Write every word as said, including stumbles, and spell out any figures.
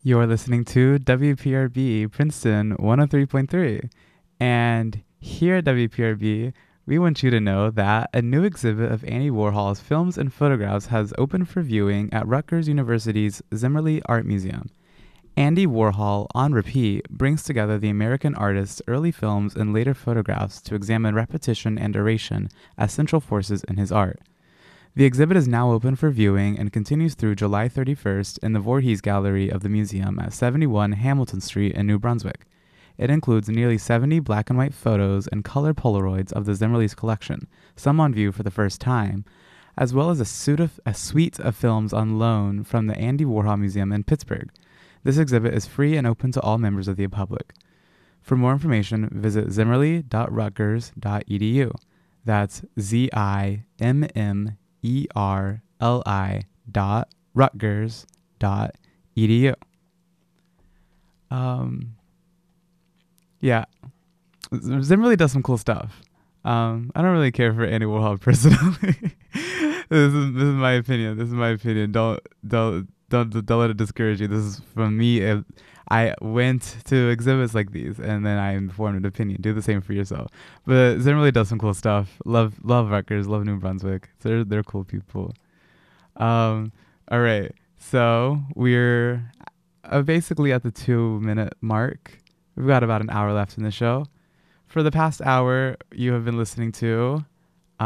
You're listening to W P R B Princeton one oh three point three. And here at W P R B, we want you to know that a new exhibit of Andy Warhol's films and photographs has opened for viewing at Rutgers University's Zimmerli Art Museum. Andy Warhol, on repeat, brings together the American artist's early films and later photographs to examine repetition and duration as central forces in his art. The exhibit is now open for viewing and continues through July thirty-first in the Voorhees Gallery of the museum at seventy-one Hamilton Street in New Brunswick. It includes nearly seventy black and white photos and color Polaroids of the Zimmerli's collection, some on view for the first time, as well as a, suite of, a suite of films on loan from the Andy Warhol Museum in Pittsburgh. This exhibit is free and open to all members of the public. For more information, visit zimmerli dot rutgers dot e d u. That's Z I M M E R L I dot Rutgers dot E D U. Um, yeah, Zimmerli does some cool stuff. Um, I don't really care for Andy Warhol personally. this is this is my opinion. This is my opinion. Don't don't don't don't let it discourage you. This is from me. It, I went to exhibits like these, and then I formed an opinion. Do the same for yourself. But Zimmerli does some cool stuff. Love love Rutgers. Love New Brunswick. They're they're cool people. Um. All right. So we're uh, basically at the two minute mark. We've got about an hour left in the show. For the past hour, you have been listening to